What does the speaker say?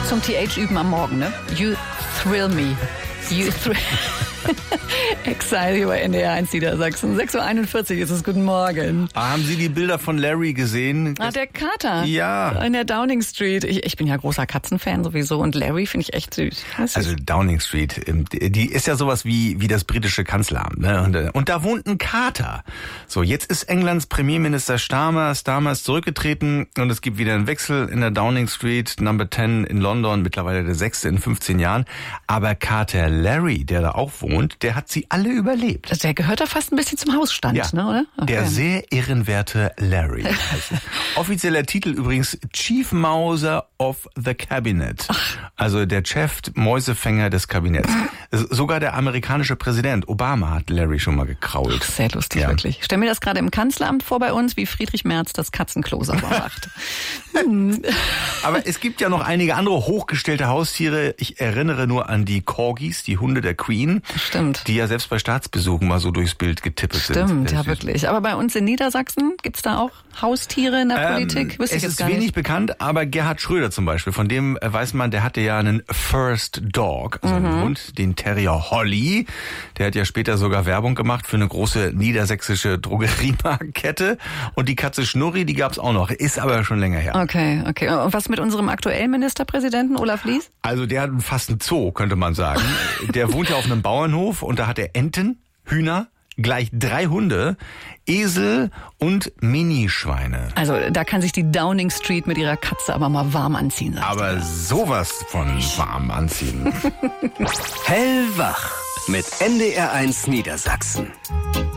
zum TH üben am Morgen, ne? You thrill me. You thrill... Exile hier bei NDR 1 Niedersachsen. 6.41 Uhr ist es. Guten Morgen. Haben Sie die Bilder von Larry gesehen? Der Kater. Ja. In der Downing Street. Ich bin ja großer Katzenfan sowieso und Larry finde ich echt süß. Also Downing Street, die ist ja sowas wie das britische Kanzleramt, ne? Und da wohnt ein Kater. So, jetzt ist Englands Premierminister Starmer zurückgetreten und es gibt wieder einen Wechsel in der Downing Street, Number 10 in London, mittlerweile der 6. in 15 Jahren. Aber Kater Larry, der da auch wohnt, der hat sie alle überlebt. Der gehört da fast ein bisschen zum Hausstand, ja, ne, oder? Okay. Der sehr ehrenwerte Larry. Offizieller Titel übrigens Chief Mouser of the Cabinet. Also der Chef-Mäusefänger des Kabinetts. Sogar der amerikanische Präsident Obama hat Larry schon mal gekrault. Ach, sehr lustig, wirklich. Ich stelle mir das gerade im Kanzleramt vor bei uns, wie Friedrich Merz das Katzenklo sauber macht. Aber es gibt ja noch einige andere hochgestellte Haustiere. Ich erinnere nur an die Corgis, die Hunde der Queen. Stimmt. Die ja selbst bei Staatsbesuchen mal so durchs Bild getippet sind. Stimmt, ja wirklich. Aber bei uns in Niedersachsen gibt's da auch Haustiere in der Politik? Es ist wenig bekannt, aber Gerhard Schröder zum Beispiel, von dem weiß man, der hatte ja einen First Dog, also einen Hund, den Terrier Holly. Der hat ja später sogar Werbung gemacht für eine große niedersächsische Drogeriemarktkette. Und die Katze Schnurri, die gab's auch noch, ist aber schon länger her. Okay. Und was mit unserem aktuellen Ministerpräsidenten Olaf Lies? Also der hat fast einen Zoo, könnte man sagen. Der wohnt ja auf einem Bauernhof und da hat er Enten, Hühner, gleich 3 Hunde, Esel und Minischweine. Also da kann sich die Downing Street mit ihrer Katze aber mal warm anziehen. Aber sowas von warm anziehen. Hellwach mit NDR 1 Niedersachsen.